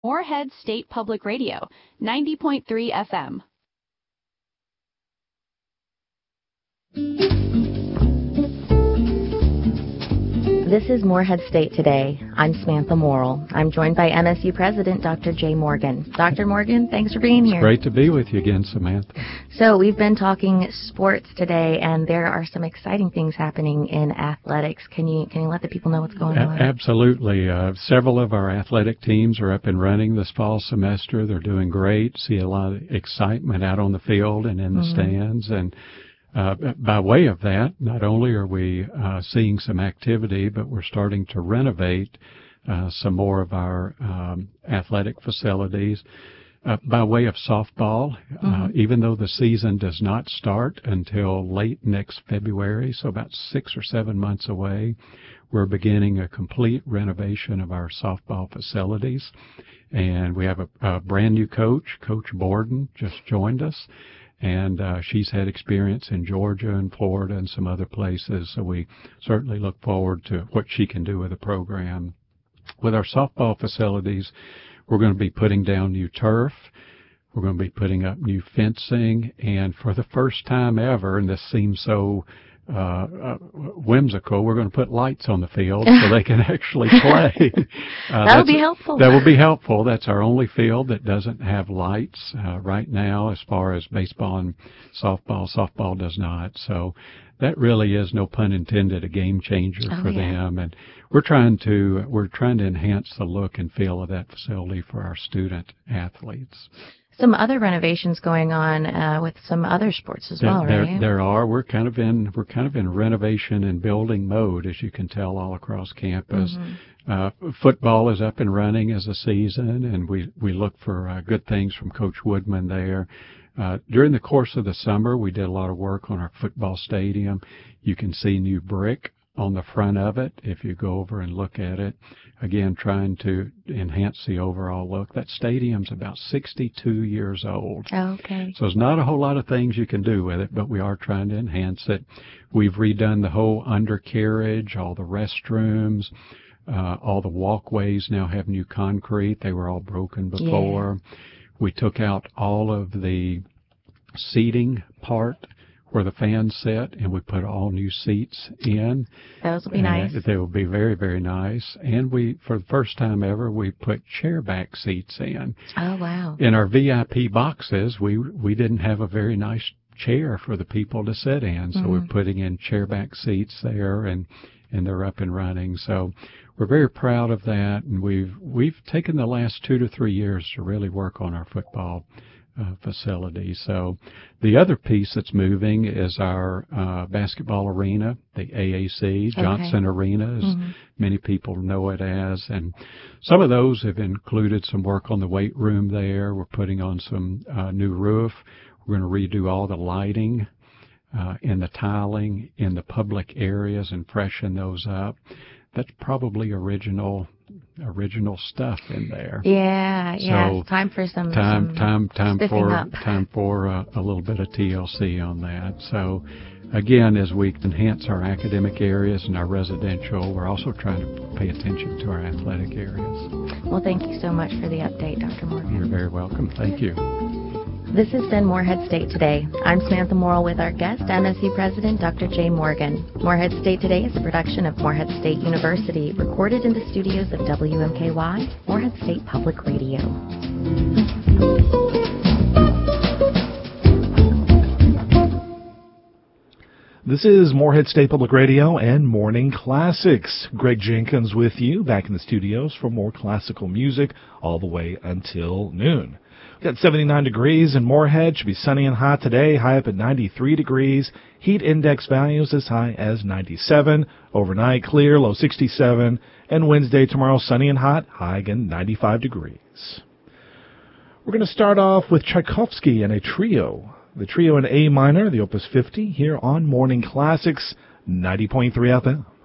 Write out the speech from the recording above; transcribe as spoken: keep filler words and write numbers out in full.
Morehead State Public Radio, ninety point three F M. This is Morehead State Today. I'm Samantha Morrill. I'm joined by M S U President Doctor Jay Morgan. Doctor Morgan, thanks for being here. It's great to be with you again, Samantha. So we've been talking sports today, and there are some exciting things happening in athletics. Can you can you let the people know what's going A- on? Absolutely. Uh, several of our athletic teams are up and running this fall semester. They're doing great. See a lot of excitement out on the field and in the mm-hmm. stands. And Uh, by way of that, not only are we uh, seeing some activity, but we're starting to renovate uh, some more of our um, athletic facilities. Uh, by way of softball, mm-hmm. uh, even though the season does not start until late next February, so about six or seven months away, we're beginning a complete renovation of our softball facilities. And we have a, a brand new coach, Coach Borden, just joined us. And uh, she's had experience in Georgia and Florida and some other places, so we certainly look forward to what she can do with the program. With our softball facilities, we're going to be putting down new turf. We're going to be putting up new fencing, and for the first time ever, and this seems so uh, uh whimsical, we're going to put lights on the field so they can actually play. Uh, that would be helpful. That would be helpful. That's our only field that doesn't have lights uh, right now as far as baseball and softball. Softball does not. So that really is, no pun intended, a game changer oh, for yeah. them. And we're trying to we're trying to enhance the look and feel of that facility for our student athletes. Some other renovations going on uh, with some other sports as there, well, there, right? There are. We're kind of in we're kind of in renovation and building mode, as you can tell, all across campus. Mm-hmm. Uh, football is up and running as a season, and we we look for uh, good things from Coach Woodman there. Uh, during the course of the summer, we did a lot of work on our football stadium. You can see new brick on the front of it if you go over and look at it. Again, trying to enhance the overall look. That stadium's about sixty-two years old. Oh, okay. So there's not a whole lot of things you can do with it, but we are trying to enhance it. We've redone the whole undercarriage, all the restrooms, uh, all the walkways now have new concrete. They were all broken before. Yeah. We took out all of the seating part where the fans sit, and we put all new seats in. Those will be nice. They will be very, very nice. And we, for the first time ever, we put chair back seats in. Oh, wow. In our V I P boxes, we we didn't have a very nice chair for the people to sit in, so mm-hmm. we're putting in chair back seats there, and and they're up and running. So we're very proud of that, and we've we've taken the last two to three years to really work on our football Uh, facility. So the other piece that's moving is our uh, basketball arena, the A A C, Johnson okay. Arena, as mm-hmm. many people know it as. And some of those have included some work on the weight room there. We're putting on some uh, new roof. We're going to redo all the lighting uh, and the tiling in the public areas and freshen those up. That's probably original original stuff in there. Yeah, so yeah. It's time for some time some time time for up. time for uh, a little bit of T L C on that. So again, as we enhance our academic areas and our residential, we're also trying to pay attention to our athletic areas. Well, thank you so much for the update, Doctor Morgan. You're very welcome. Thank you. This has been Morehead State Today. I'm Samantha Morrill with our guest, M S U President Doctor Jay Morgan. Morehead State Today is a production of Morehead State University, recorded in the studios of W M K Y, Morehead State Public Radio. This is Morehead State Public Radio and Morning Classics. Greg Jenkins with you, back in the studios for more classical music all the way until noon. We've got seventy-nine degrees in Morehead. Should be sunny and hot today, high up at ninety-three degrees. Heat index values as high as ninety-seven. Overnight clear, low sixty-seven. And Wednesday, tomorrow, sunny and hot, high again ninety-five degrees. We're going to start off with Tchaikovsky and a trio. The trio in A minor, the Opus fifty, here on Morning Classics, ninety point three F M.